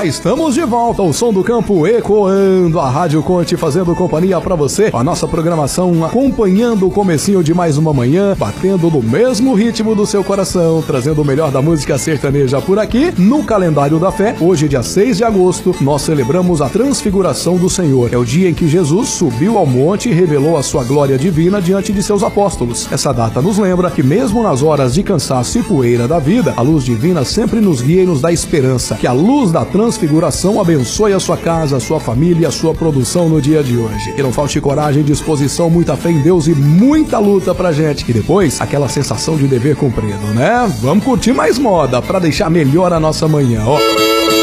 Já estamos de volta, o som do campo ecoando, a Rádio Conte fazendo companhia pra você, a nossa programação acompanhando o comecinho de mais uma manhã, batendo no mesmo ritmo do seu coração, trazendo o melhor da música sertaneja por aqui. No calendário da fé, hoje dia 6 de agosto, nós celebramos a transfiguração do Senhor. É o dia em que Jesus subiu ao monte e revelou a sua glória divina diante de seus apóstolos. Essa data nos lembra que mesmo nas horas de cansaço e poeira da vida, a luz divina sempre nos guia e nos dá esperança. Que a luz da transfiguração abençoe a sua casa, a sua família e a sua produção no dia de hoje. Que não falte coragem, disposição, muita fé em Deus e muita luta pra gente. E depois, aquela sensação de dever cumprido, né? Vamos curtir mais moda pra deixar melhor a nossa manhã, ó.